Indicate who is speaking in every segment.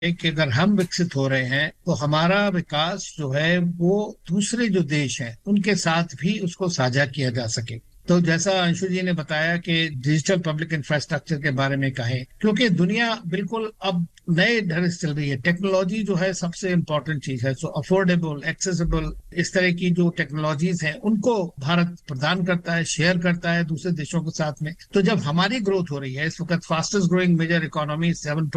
Speaker 1: कि अगर हम विकसित हो रहे हैं तो हमारा विकास जो है वो दूसरे जो देश हैं उनके साथ भी उसको साझा किया जा सके। तो जैसा अंशु जी ने बताया कि डिजिटल पब्लिक इंफ्रास्ट्रक्चर के बारे में कहें, क्योंकि दुनिया बिल्कुल अब नए ढंग से चल रही है। टेक्नोलॉजी जो है सबसे इम्पोर्टेंट चीज है। सो अफोर्डेबल, एक्सेसिबल, इस तरह की जो टेक्नोलॉजीज हैं उनको भारत प्रदान करता है, शेयर करता है दूसरे देशों के साथ में। तो जब हमारी ग्रोथ हो रही है, इस वक्त fastest growing major economy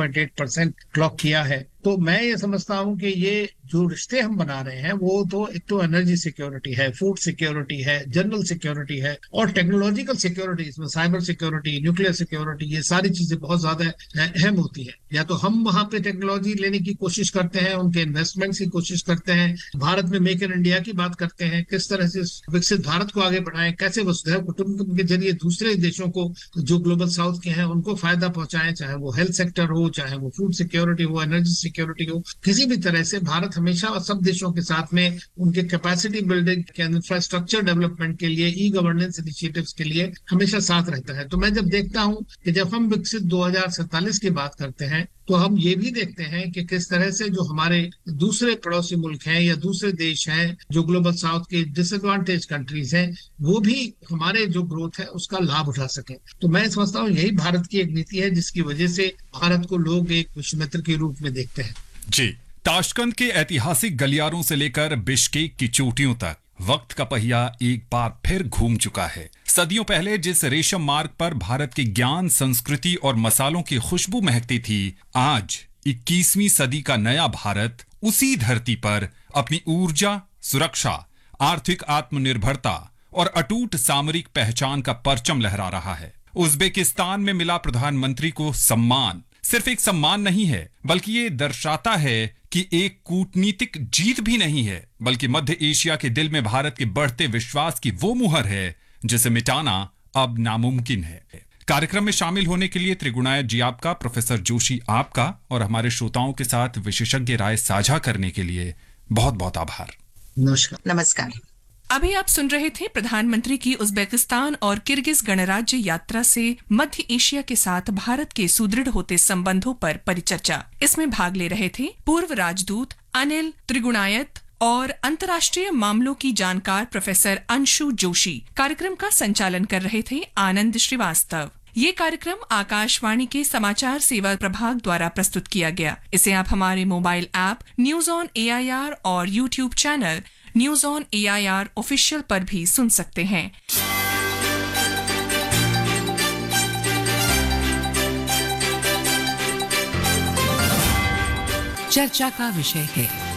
Speaker 1: 7.8% clock किया है, तो मैं ये समझता हूँ कि ये जो रिश्ते हम बना रहे हैं वो तो एक तो एनर्जी सिक्योरिटी है, फूड सिक्योरिटी है, जनरल सिक्योरिटी है, और टेक्नोलॉजिकल सिक्योरिटी, इसमें साइबर सिक्योरिटी, न्यूक्लियर सिक्योरिटी, ये सारी चीजें बहुत ज्यादा अहम होती है। या तो हम वहां पे टेक्नोलॉजी लेने की कोशिश करते हैं, उनके इन्वेस्टमेंट की कोशिश करते हैं, भारत में मेक इन इंडिया की बात करते हैं, किस तरह से विकसित भारत को आगे बढ़ाएं, कैसे वसुधैव कुटुंबकम के जरिए दूसरे देशों को जो ग्लोबल साउथ के हैं उनको फायदा पहुंचाएं, चाहे वो हेल्थ सेक्टर हो, चाहे वो फूड सिक्योरिटी हो, एनर्जी सिक्योरिटी हो। किसी भी तरह से भारत हमेशा और सब देशों के साथ में उनके कैपेसिटी बिल्डिंग, इंफ्रास्ट्रक्चर डेवलपमेंट के लिए, ई गवर्नेंस इनिशिएटिव्स के लिए हमेशा साथ रहता है। तो मैं जब देखता हूं कि जब हम विकसित 2047 की बात करते हैं तो हम ये भी देखते हैं कि किस तरह से जो हमारे दूसरे पड़ोसी मुल्क हैं या दूसरे देश हैं जो ग्लोबल साउथ के डिसएडवांटेज कंट्रीज हैं, वो भी हमारे जो ग्रोथ है उसका लाभ उठा सके। तो मैं समझता हूँ यही भारत की एक नीति है जिसकी वजह से भारत को लोग एक विश्व मित्र के रूप में देखते हैं।
Speaker 2: जी, ताशकंद के ऐतिहासिक गलियारों से लेकर बिश्केक की चोटियों तक वक्त का पहिया एक बार फिर घूम चुका है। सदियों पहले जिस रेशम मार्ग पर भारत के ज्ञान, संस्कृति और मसालों की खुशबू महकती थी, आज 21वीं सदी का नया भारत उसी धरती पर अपनी ऊर्जा, सुरक्षा, आर्थिक आत्मनिर्भरता और अटूट सामरिक पहचान का परचम लहरा रहा है। उज्बेकिस्तान में मिला प्रधानमंत्री को सम्मान सिर्फ एक सम्मान नहीं है, बल्कि ये दर्शाता है कि एक कूटनीतिक जीत भी नहीं है, बल्कि मध्य एशिया के दिल में भारत के बढ़ते विश्वास की वो मुहर है जिसे मिटाना अब नामुमकिन है। कार्यक्रम में शामिल होने के लिए त्रिगुणायत जी आपका, प्रोफेसर जोशी आपका और हमारे श्रोताओं के साथ विशेषज्ञ राय साझा करने के लिए बहुत बहुत आभार।
Speaker 1: नमस्कार।
Speaker 3: नमस्कार।
Speaker 4: अभी आप सुन रहे थे प्रधानमंत्री की उज्बेकिस्तान और किर्गिज गणराज्य यात्रा से मध्य एशिया के साथ भारत के सुदृढ़ होते संबंधों पर परिचर्चा। इसमें भाग ले रहे थे पूर्व राजदूत अनिल त्रिगुणायत और अंतर्राष्ट्रीय मामलों की जानकार प्रोफेसर अंशु जोशी। कार्यक्रम का संचालन कर रहे थे आनंद श्रीवास्तव। ये कार्यक्रम आकाशवाणी के समाचार सेवा प्रभाग द्वारा प्रस्तुत किया गया। इसे आप हमारे mobile app news on AIR और YouTube channel news on AIR official पर भी सुन सकते हैं।
Speaker 3: चर्चा का विषय है